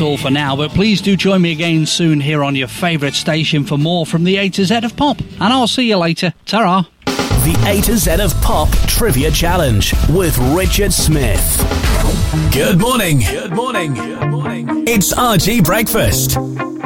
that's all for now, but please do join me again soon here on your favourite station for more from the A to Z of Pop. And I'll see you later. Ta-ra. The A to Z of Pop Trivia Challenge with Richard Smith. Good morning. Good morning. Good morning. It's RG Breakfast.